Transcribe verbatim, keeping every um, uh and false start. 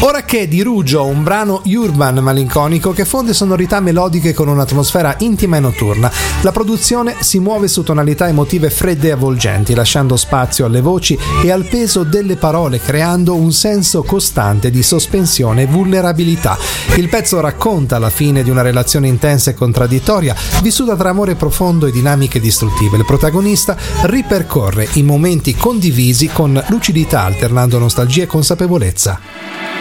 Ora che di Rugio, un brano urban malinconico che fonde sonorità melodiche con un'atmosfera intima e notturna. La produzione si muove su tonalità emotive fredde e avvolgenti, lasciando spazio alle voci e al peso delle parole, creando un senso costante di sospensione e vulnerabilità. Il pezzo racconta la fine di una relazione intensa e contraddittoria, vissuta tra amore profondo e dinamiche distruttive. Il protagonista ripercorre i momenti condivisi con lucidità, alternando nostalgia e consapevolezza.